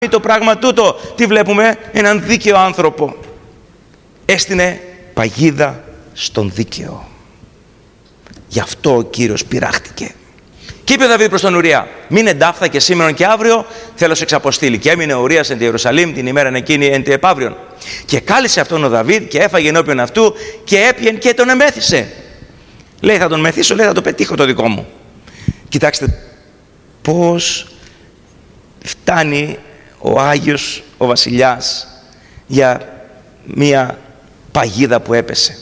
το πράγμα τούτο. Τι βλέπουμε? Έναν δίκαιο άνθρωπο. Έστεινε παγίδα στον δίκαιο. Γι' αυτό ο Κύριος πειράχτηκε. Και είπε ο Δαβίδ προς τον Ουρία: μην εντάφθα και σήμερα και αύριο, θέλω σε εξαποστείλει. Και έμεινε ο Ουρίας εν τη Ιερουσαλήμ την ημέρα εκείνη εν τη επαύριον. Και κάλεσε αυτόν ο Δαβίδ και έφαγε ενώπιον αυτού και έπιεν και τον εμέθησε. Λέει: θα τον μεθύσω, λέει, θα το πετύχω το δικό μου. Κοιτάξτε πώς φτάνει ο Άγιος ο Βασιλιάς για μία παγίδα που έπεσε.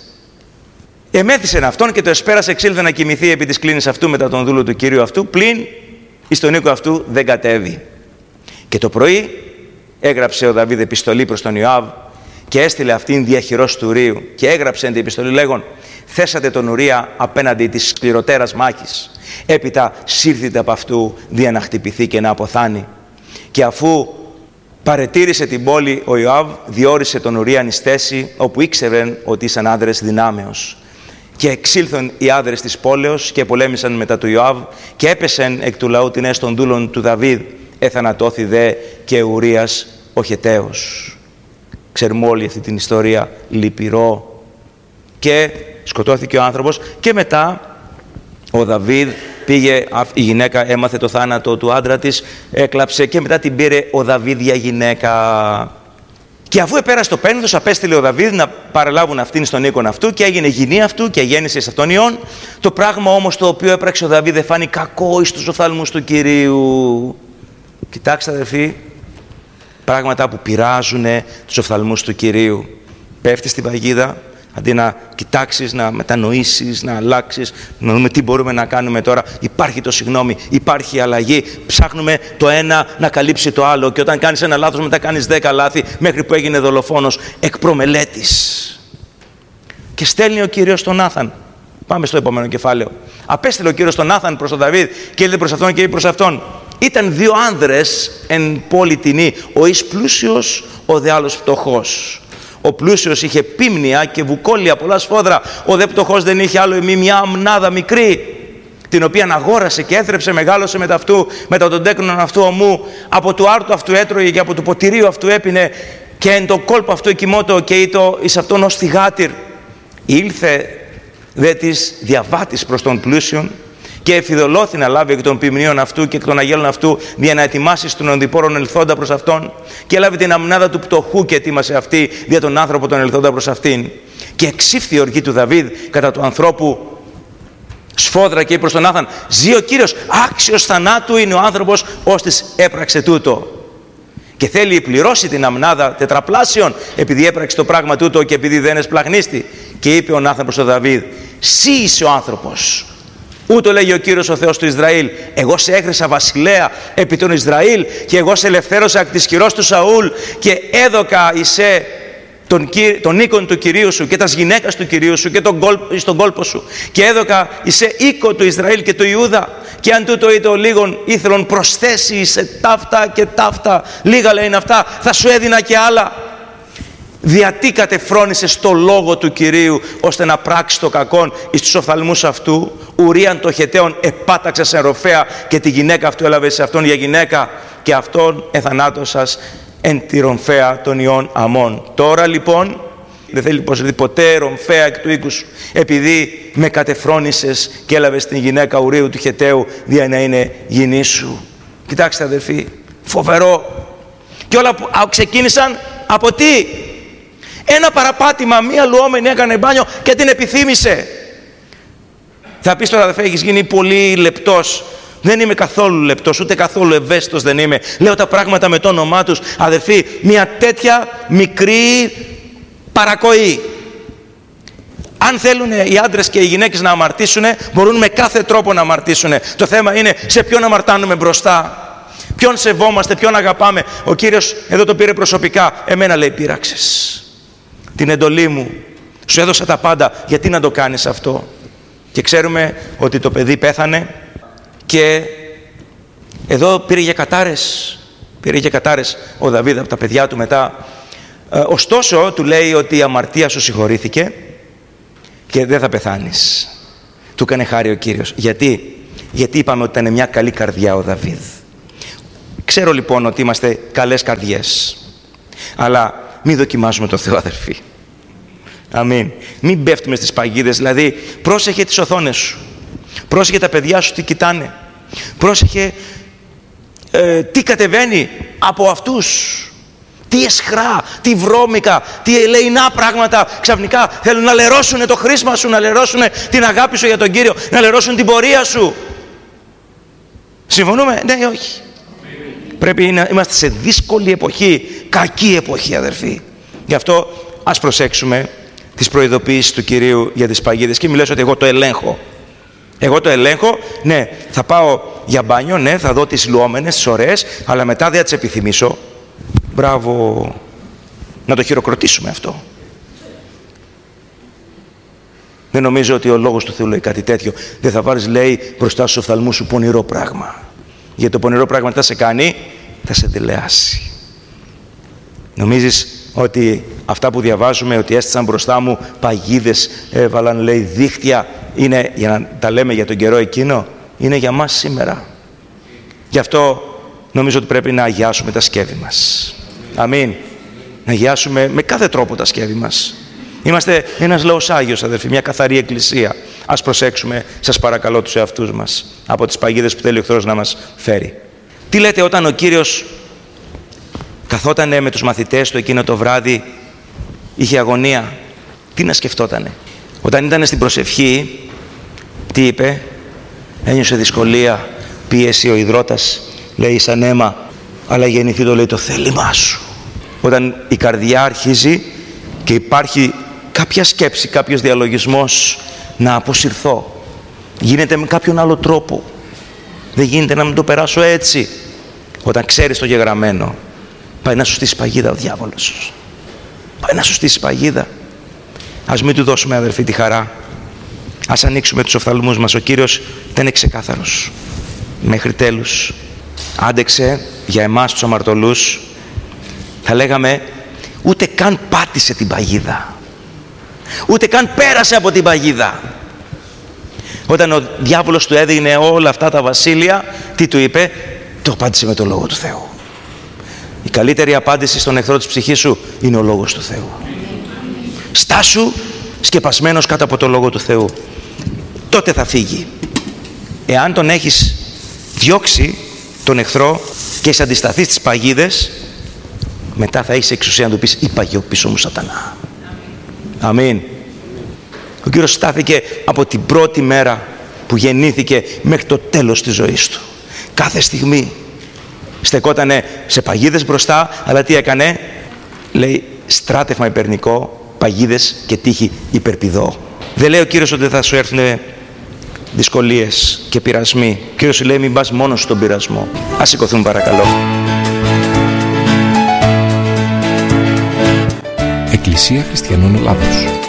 Εμέθησεν αυτόν και το εσπέρασε, εξήλθε να κοιμηθεί επί της κλίνης αυτού μετά τον δούλο του Κυρίου αυτού, πλην εις τον οίκο αυτού δεν κατέβη. Και το πρωί έγραψε ο Δαβίδ επιστολή προς τον Ιωάβ και έστειλε αυτήν διαχειρός του Ουρίου και έγραψε την επιστολή λέγον: θέσατε τον Ουρία απέναντι της σκληροτέρας μάχης. Έπειτα σύρθητε από αυτού δια να χτυπηθεί και να αποθάνει. Και αφού παρετήρησε την πόλη, ο Ιωάβ διόρισε τον Ουρία εις θέση όπου ήξερεν ότι ήσαν άντρες δυνάμεως. Και εξήλθον οι άντρες της πόλεως και πολέμησαν μετά του Ιωάβ και έπεσεν εκ του λαού την έσω των δούλων του Δαβίδ. Εθανατώθη δε και Ουρίας ο Χεταίος. Ξέρουμε όλη αυτή την ιστορία, λυπηρό. Και σκοτώθηκε ο άνθρωπος και μετά ο Δαβίδ πήγε, η γυναίκα έμαθε το θάνατο του άντρα της, έκλαψε και μετά την πήρε ο Δαβίδ για γυναίκα. Και αφού επέρασε το πένθος, απέστειλε ο Δαβίδ να παραλάβουν αυτήν στον οίκον αυτού και έγινε γυνή αυτού και γέννησε σε αυτόν ιών. Το πράγμα όμως το οποίο έπραξε ο Δαβίδ εφάνει κακό εις τους οφθαλμούς του Κυρίου. Κοιτάξτε αδερφοί, πράγματα που πειράζουν τους οφθαλμούς του Κυρίου. Πέφτεις στην παγίδα, αντί να κοιτάξεις, να μετανοήσεις, να αλλάξεις, να δούμε τι μπορούμε να κάνουμε τώρα. Υπάρχει το συγγνώμη, υπάρχει αλλαγή. Ψάχνουμε το ένα να καλύψει το άλλο. Και όταν κάνεις ένα λάθος, μετά κάνεις 10 λάθη, μέχρι που έγινε δολοφόνος εκ προμελέτης. Και στέλνει ο Κύριος τον Νάθαν. Πάμε στο επόμενο κεφάλαιο. Απέστειλε ο Κύριος τον Νάθαν προς τον Δαβίδ και ήλθε προς αυτόν και είπε προς αυτόν: ήταν 2 άνδρες εν πόλη τινή, ο εις πλούσιος, ο δε άλλος φτωχός. Ο πλούσιος είχε πίμνια και βουκόλια, πολλά σφόδρα. Ο δε πτωχός δεν είχε άλλο εμεί μια αμνάδα μικρή, την οποία αγόρασε και έθρεψε, μεγάλωσε μετά αυτού, μετά τον τέκνον αυτού ομού. Από του άρτου αυτού έτρωγε και από του ποτηρίου αυτού έπινε, και εν το κόλπο αυτού εκοιμώτο και ήτο εις αυτόν ως θυγάτηρ. Ήλθε δε της διαβάτης προς τον πλούσιον και εφιδωλώθη να λάβει εκ των ποιμνίων αυτού και εκ των αγέλων αυτού δια να ετοιμάσει των ονδιπόρων ελθόντα προς αυτόν, και έλαβε την αμνάδα του πτωχού και ετοίμασε αυτή δια τον άνθρωπο τον ελθόντα προς αυτήν. Και εξήφθη η οργή του Δαβίδ κατά του ανθρώπου σφόδρα και είπε προς τον Νάθαν: ζει ο Κύριος, άξιος θανάτου είναι ο άνθρωπος ώστις έπραξε τούτο. Και θέλει πληρώσει την αμνάδα τετραπλάσιον επειδή έπραξε το πράγμα τούτο και επειδή δεν εσπλαγνίστη. Και είπε ο Νάθαν προς τον Δαβίδ: σύ είσαι ο άνθρωπος. Ούτω λέγει ο Κύριος ο Θεός του Ισραήλ: εγώ σε έχρισα βασιλέα επί τον Ισραήλ και εγώ σε ελευθέρωσα εκ της χειρός του Σαούλ και έδωκα εισέ τον οίκον του Κυρίου σου και τας γυναίκας του Κυρίου σου και στον κόλπο σου, και έδωκα εισέ οίκο του Ισραήλ και του Ιούδα, και αν τούτο είτε ο λίγον ήθελον προσθέσει σε ταύτα και ταύτα, λίγα λέει είναι αυτά, θα σου έδινα και άλλα. Διατί κατεφρόνησες το λόγο του Κυρίου ώστε να πράξει το κακόν εις τους οφθαλμούς αυτού. Ουρίαν το Χεταίον επάταξε σε ροφέα και τη γυναίκα αυτού έλαβε σε αυτόν για γυναίκα, και αυτόν εθανάτωσας εν τη ρομφαία των ιών Αμών. Τώρα λοιπόν δεν θέλει πως ποτέ ρομφαία εκ του οίκου σου, επειδή με κατεφρόνησες και έλαβες την γυναίκα Ουρίου του Χεταίου δια να είναι γυνή σου. Κοιτάξτε αδερφοί, φοβερό. Και όλα ξεκίνησαν από τι? Ένα παραπάτημα, μία λουόμενη έκανε μπάνιο και την επιθύμησε. Θα πεις τώρα αδερφέ, έχεις γίνει πολύ λεπτός. Δεν είμαι καθόλου λεπτός, ούτε καθόλου ευαίσθητος δεν είμαι. Λέω τα πράγματα με το όνομά τους. Αδερφοί, μια τέτοια μικρή παρακοή. Αν θέλουν οι άντρες και οι γυναίκες να αμαρτήσουν, μπορούν με κάθε τρόπο να αμαρτήσουν. Το θέμα είναι σε ποιον αμαρτάνουμε μπροστά. Ποιον σεβόμαστε, ποιον αγαπάμε. Ο Κύριος εδώ το πήρε προσωπικά. Εμένα λέει πείραξες την εντολή μου, σου έδωσα τα πάντα, γιατί να το κάνεις αυτό? Και ξέρουμε ότι το παιδί πέθανε και εδώ πήρε για κατάρες ο Δαβίδ από τα παιδιά του μετά. Ωστόσο του λέει ότι η αμαρτία σου συγχωρήθηκε και δεν θα πεθάνεις. Του έκανε χάρη ο Κύριος. Γιατί είπαμε ότι ήταν μια καλή καρδιά ο Δαβίδ. Ξέρω λοιπόν ότι είμαστε καλές καρδιές, αλλά μην δοκιμάζουμε τον Θεό, αδερφοί. Αμήν. Μην πέφτουμε στις παγίδες. Δηλαδή, πρόσεχε τις οθόνες σου. Πρόσεχε τα παιδιά σου τι κοιτάνε. Πρόσεχε τι κατεβαίνει από αυτούς. Τι εσχρά, τι βρώμικα, τι ελεεινά πράγματα ξαφνικά θέλουν να λερώσουν το χρήσμα σου, να λερώσουν την αγάπη σου για τον Κύριο, να λερώσουν την πορεία σου. Συμφωνούμε? Ναι ή όχι? Πρέπει να είμαστε σε δύσκολη εποχή, κακή εποχή, αδερφοί. Γι' αυτό ας προσέξουμε τις προειδοποιήσεις του Κυρίου για τις παγίδες. Και μιλάς ότι εγώ το ελέγχω. Εγώ το ελέγχω, ναι, θα πάω για μπάνιο, ναι, θα δω τις λουόμενες, τις ωραίες, αλλά μετά δεν θα τις επιθυμήσω. Μπράβο, να το χειροκροτήσουμε αυτό. Δεν νομίζω ότι ο Λόγος του Θεού λέει κάτι τέτοιο. Δεν θα βάλεις, λέει, μπροστά στους οφθαλμούς σου πονηρό πράγμα. Γιατί το πονηρό πράγμα τι θα σε κάνει? Θα σε δελεάσει. Νομίζεις ότι αυτά που διαβάζουμε, ότι έστησαν μπροστά μου παγίδες, έβαλαν, λέει, δίχτυα, είναι για να τα λέμε για τον καιρό εκείνο? Είναι για μας σήμερα. Γι' αυτό νομίζω ότι πρέπει να αγιάσουμε τα σκεύη μας. Αμήν. Να αγιάσουμε με κάθε τρόπο τα σκεύη μας. Είμαστε ένας λαός Άγιος, αδερφοί, μια καθαρή εκκλησία. Ας προσέξουμε, σας παρακαλώ, τους εαυτούς μας από τις παγίδες που θέλει ο εχθρός να μας φέρει. Τι λέτε όταν ο Κύριος καθότανε με τους μαθητές του εκείνο το βράδυ, είχε αγωνία? Τι να σκεφτότανε? Όταν ήταν στην προσευχή, τι είπε? Ένιωσε δυσκολία, πίεση, ο ιδρώτας, λέει, σαν αίμα, αλλά γεννηθεί, το λέει, το θέλημά σου. Όταν η καρδιά αρχίζει και υπάρχει κάποια σκέψη, κάποιος διαλογισμός, να αποσυρθώ, γίνεται με κάποιον άλλο τρόπο. Δεν γίνεται να μην το περάσω έτσι. Όταν ξέρεις το γεγραμμένο, πάει να σου στήσει παγίδα ο διάβολος. Πάει να σου στήσει παγίδα. Ας μην του δώσουμε, αδερφοί, τη χαρά. Ας ανοίξουμε τους οφθαλμούς μας. Ο Κύριος ήταν ξεκάθαρος μέχρι τέλους. Άντεξε για εμάς τους αμαρτωλούς. Θα λέγαμε, ούτε καν πάτησε την παγίδα. Ούτε καν πέρασε από την παγίδα. Όταν ο διάβολος του έδινε όλα αυτά τα βασίλεια, τι του είπε? Το απάντησε με το Λόγο του Θεού. Η καλύτερη απάντηση στον εχθρό της ψυχής σου είναι ο Λόγος του Θεού. Στάσου σκεπασμένος κάτω από το Λόγο του Θεού. Τότε θα φύγει. Εάν τον έχεις διώξει τον εχθρό και έχεις αντισταθεί στις παγίδες, μετά θα έχεις εξουσία να του πεις, είπαγε πίσω μου σατανά. Αμήν. Ο Κύριος στάθηκε από την πρώτη μέρα που γεννήθηκε μέχρι το τέλος της ζωής του. Κάθε στιγμή στεκότανε σε παγίδες μπροστά, αλλά τι έκανε? Λέει, στράτευμα υπερνικό, παγίδες και τύχη υπερπηδό. Δεν λέει ο Κύριος ότι θα σου έρθουν δυσκολίες και πειρασμοί. Ο Κύριος σου λέει, μην πας μόνος στον πειρασμό. Ας σηκωθούμε παρακαλώ. Εκκλησία Χριστιανών Ελλάδος.